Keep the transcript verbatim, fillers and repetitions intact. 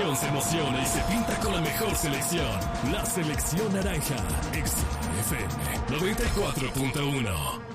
región se emociona y se pinta con la mejor selección. La Selección Naranja. X F M noventa y cuatro punto uno.